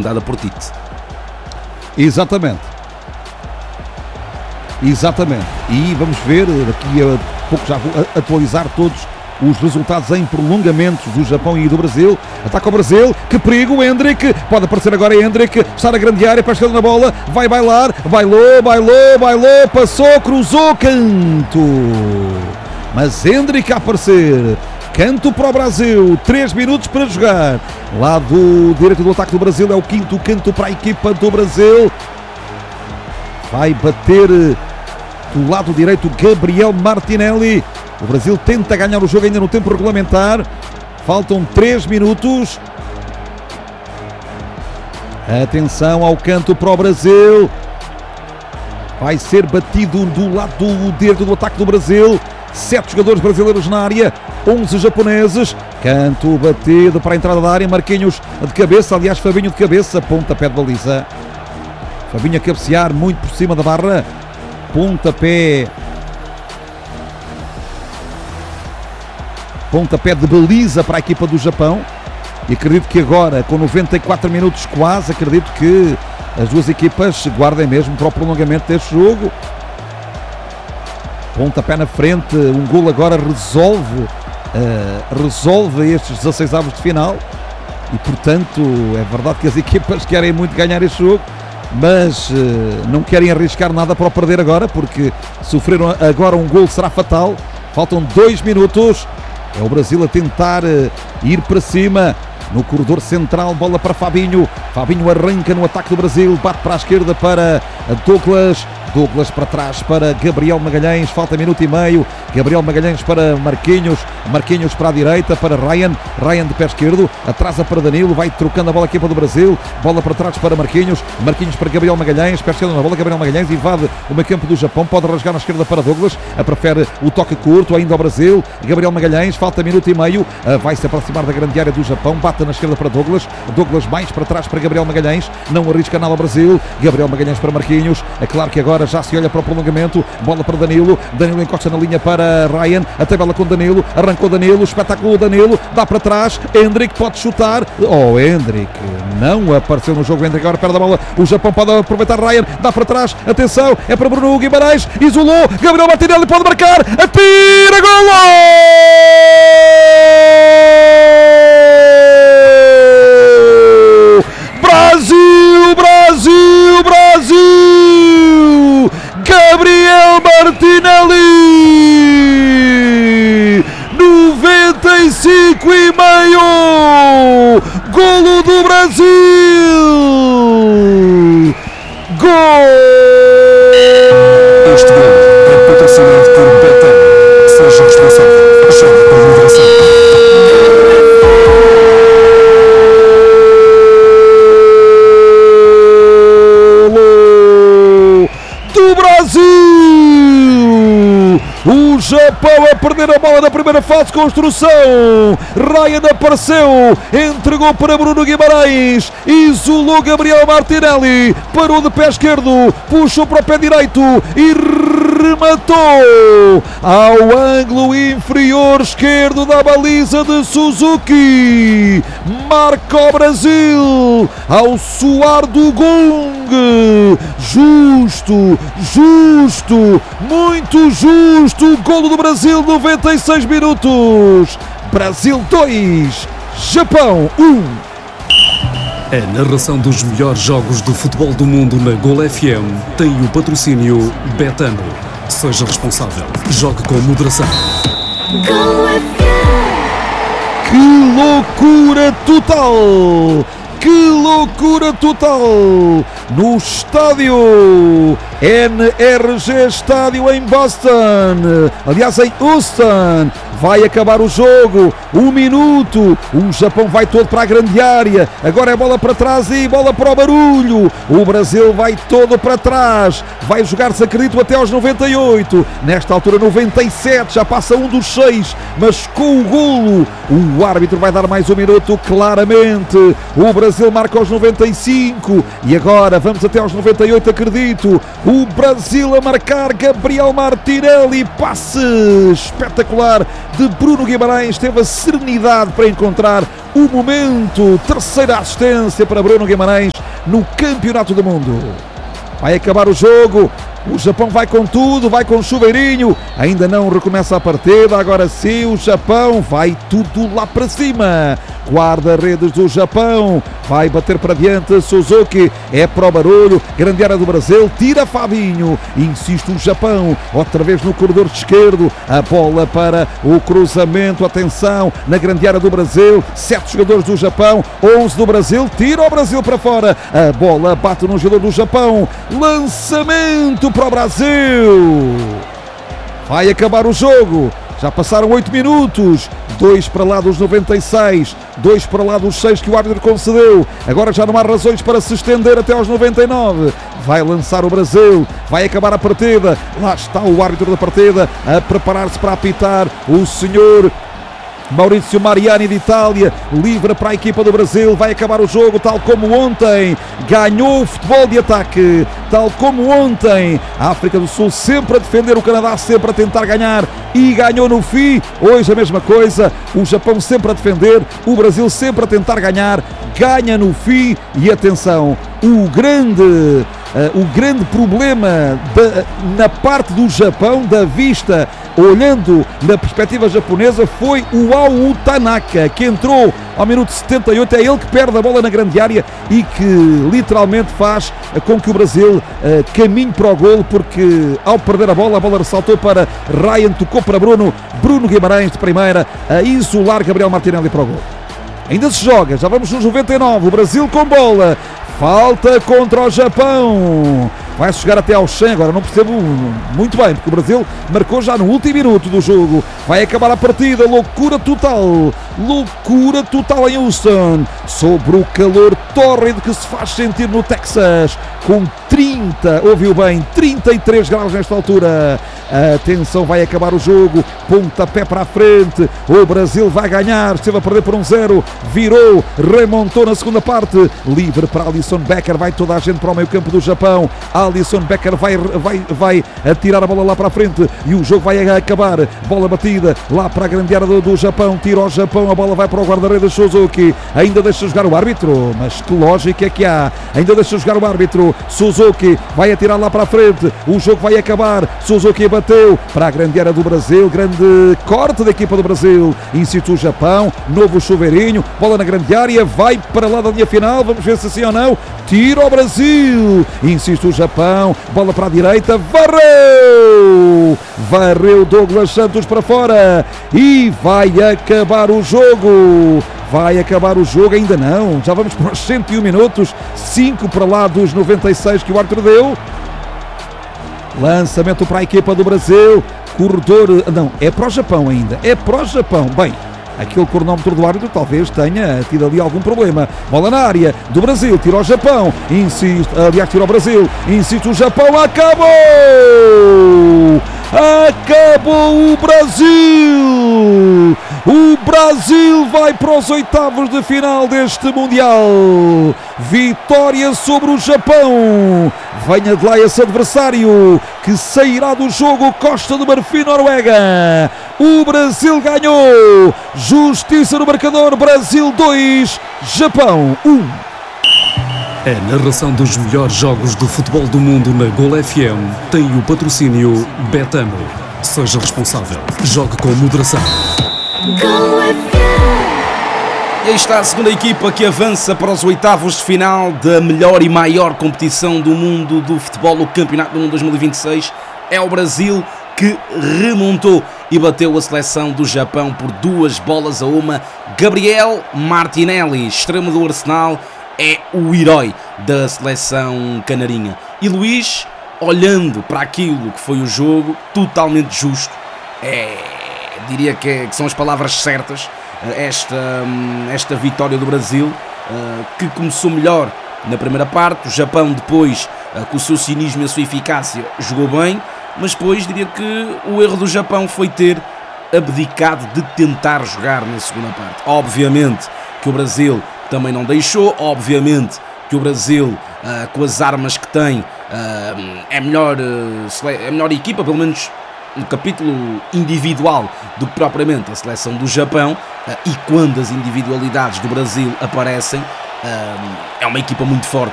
comandada por Tite. Exatamente. E vamos ver, daqui a pouco já vou atualizar todos os resultados em prolongamentos do Japão e do Brasil. Ataca o Brasil, que perigo, Endrick, pode aparecer agora Endrick, está na grande área, para a esquerda na bola, vai bailar, bailou, passou, cruzou, canto. Mas Endrick a aparecer, canto para o Brasil, 3 minutos para jogar. Lado direito do ataque do Brasil, é o quinto canto para a equipa do Brasil. Vai bater do lado direito Gabriel Martinelli. O Brasil tenta ganhar o jogo ainda no tempo regulamentar. Faltam 3 minutos. Atenção ao canto para o Brasil. Vai ser batido do lado direito do ataque do Brasil. 7 jogadores brasileiros na área, 11 japoneses. Canto batido para a entrada da área. Marquinhos de cabeça, aliás Fabinho de cabeça. Pontapé de baliza. Fabinho a cabecear muito por cima da barra. Pontapé de baliza para a equipa do Japão. E acredito que agora, com 94 minutos quase, acredito que as duas equipas se guardem mesmo para o prolongamento deste jogo. Pontapé na frente, um golo agora resolve estes 16 avos de final. E portanto, é verdade que as equipas querem muito ganhar este jogo, mas não querem arriscar nada para o perder agora, porque sofreram agora um golo, será fatal. Faltam 2 minutos. É o Brasil a tentar ir para cima. No corredor central, bola para Fabinho. Fabinho arranca no ataque do Brasil. Bate para a esquerda para Douglas. Douglas para trás para Gabriel Magalhães. Falta minuto e meio. Gabriel Magalhães para Marquinhos. Marquinhos para a direita para Ryan. Ryan de pé esquerdo. Atrasa para Danilo. Vai trocando a bola a equipa do Brasil. Bola para trás para Marquinhos. Marquinhos para Gabriel Magalhães. Pé esquerdo na bola. Gabriel Magalhães invade o meio campo do Japão. Pode rasgar na esquerda para Douglas. Prefere o toque curto ainda ao Brasil. Gabriel Magalhães. Falta minuto e meio. Vai se aproximar da grande área do Japão. Bate na esquerda para Douglas. Douglas mais para trás para Gabriel Magalhães. Não arrisca nada ao Brasil. Gabriel Magalhães para Marquinhos. É claro que agora já se olha para o prolongamento. Bola para Danilo. Danilo encosta na linha para Ryan. A tabela com Danilo. Arrancou Danilo. Espetáculo Danilo. Dá para trás. Endrick pode chutar. Oh, Endrick não apareceu no jogo. Endrick agora perde a bola. O Japão pode aproveitar. Ryan dá para trás. Atenção. É para Bruno Guimarães. Isolou. Gabriel Martinelli pode marcar. Atira. Golo! Brasil! Brasil! Brasil! Gabriel Martinelli! 95,5! Golo do Brasil! Gol! Este gol é patrocinado por Betano. Seja responsável. Jogue com moderação. O Japão a perder a bola na primeira fase de construção. Ryan apareceu, entregou para Bruno Guimarães, isolou Gabriel Martinelli, parou de pé esquerdo, puxou para o pé direito e rematou ao ângulo inferior esquerdo da baliza de Suzuki. Marca o Brasil ao soar do gong. Justo, muito justo. Golo do Brasil, 96 minutos. Brasil 2, Japão 1. A narração dos melhores jogos do futebol do mundo na Gol FM tem o patrocínio Betano. Seja responsável. Jogue com moderação. Que loucura total! Que loucura total! No estádio NRG Estádio em Boston, aliás em Houston, vai acabar o jogo, 1 minuto, o Japão vai todo para a grande área, agora é bola para trás e bola para o barulho, o Brasil vai todo para trás, vai jogar-se acredito até aos 98, nesta altura 97, já passa um dos 6, mas com o golo, o árbitro vai dar mais 1 minuto claramente, o Brasil Brasil marca aos 95 e agora vamos até aos 98, acredito. O Brasil a marcar, Gabriel Martinelli, passe espetacular de Bruno Guimarães, teve a serenidade para encontrar o momento. Terceira assistência para Bruno Guimarães no Campeonato do Mundo. Vai acabar o jogo. O Japão vai com tudo, vai com chuveirinho. Ainda não recomeça a partida. Agora sim, o Japão vai tudo lá para cima. Guarda-redes do Japão. Vai bater para diante. Suzuki é para o barulho. Grande área do Brasil. Tira Fabinho. Insiste o Japão. Outra vez no corredor esquerdo. A bola para o cruzamento. Atenção na grande área do Brasil. 7 jogadores do Japão. 11 do Brasil. Tira o Brasil para fora. A bola bate no jogador do Japão. Lançamento para o Brasil. Vai acabar o jogo. Já passaram 8 minutos. 2 para lá dos 96, 2 para lá dos 6 que o árbitro concedeu. Agora já não há razões para se estender até aos 99. Vai lançar o Brasil, vai acabar a partida. Lá está o árbitro da partida a preparar-se para apitar. O senhor Maurizio Mariani de Itália, livre para a equipa do Brasil. Vai acabar o jogo tal como ontem. Ganhou o futebol de ataque, tal como ontem. A África do Sul sempre a defender, o Canadá sempre a tentar ganhar e ganhou no fim. Hoje a mesma coisa, o Japão sempre a defender, o Brasil sempre a tentar ganhar, ganha no fim. E atenção, o grande problema na parte do Japão, da vista, olhando na perspectiva japonesa, foi o Ao Tanaka, que entrou ao minuto 78. É ele que perde a bola na grande área e que literalmente faz com que o Brasil caminhe para o golo, porque ao perder a bola ressaltou para Ryan, tocou para Bruno Guimarães de primeira, a isolar Gabriel Martinelli para o golo. Ainda se joga, já vamos nos 99, o Brasil com bola. Falta contra o Japão. Vai chegar até ao 100, agora não percebo muito bem, porque o Brasil marcou já no último minuto do jogo. Vai acabar a partida, loucura total em Houston, sobre o calor tórrido que se faz sentir no Texas, com 30, ouviu bem, 33 graus nesta altura. Atenção, vai acabar o jogo, pontapé para a frente, o Brasil vai ganhar, esteve a perder por 1-0, virou, remontou na segunda parte, livre para Alisson Becker, vai toda a gente para o meio campo do Japão. Alisson Becker vai atirar a bola lá para a frente e o jogo vai acabar. Bola batida lá para a grande área do Japão, tira o Japão, a bola vai para o guarda-redes Suzuki. Ainda deixa jogar o árbitro, mas que lógica é que há? Ainda deixa jogar o árbitro. Suzuki vai atirar lá para a frente, o jogo vai acabar. Suzuki bateu para a grande área do Brasil, grande corte da equipa do Brasil. Insiste o Japão, novo chuveirinho, bola na grande área, vai para lá da linha final, vamos ver se sim ou não. Tira o Brasil, insiste o Japão, bola para a direita, varreu Douglas Santos para fora e vai acabar o jogo. Vai acabar o jogo, ainda não, já vamos para os 101 minutos, 5 para lá dos 96 que o árbitro deu. Lançamento para a equipa do Brasil, corredor, não, é para o Japão ainda, é para o Japão. Bem, aquele cronómetro do árbitro talvez tenha tido ali algum problema. Bola na área do Brasil, tira o Japão, insiste, aliás, tira o Brasil, insiste o Japão, acabou o Brasil! O Brasil vai para os oitavos de final deste Mundial. Vitória sobre o Japão. Venha de lá esse adversário que sairá do jogo. Costa do Marfim, Noruega. O Brasil ganhou. Justiça no marcador. Brasil 2, Japão 1. A narração dos melhores jogos do futebol do mundo na Gol FM tem o patrocínio Betano. Seja responsável. Jogue com moderação. E aí está a segunda equipa que avança para os oitavos de final da melhor e maior competição do mundo do futebol, o Campeonato do Mundo 2026. É o Brasil que remontou e bateu a seleção do Japão por 2-1. Gabriel Martinelli, extremo do Arsenal, é o herói da seleção canarinha. E Luís, olhando para aquilo que foi o jogo, totalmente justo, diria que são as palavras certas, esta vitória do Brasil, que começou melhor na primeira parte. O Japão depois, com o seu cinismo e a sua eficácia, jogou bem, mas depois diria que o erro do Japão foi ter abdicado de tentar jogar na segunda parte. Obviamente que o Brasil também não deixou. Obviamente que o Brasil, com as armas que tem, é melhor equipa, pelo menos no capítulo individual, do que propriamente a seleção do Japão, e quando as individualidades do Brasil aparecem, é uma equipa muito forte.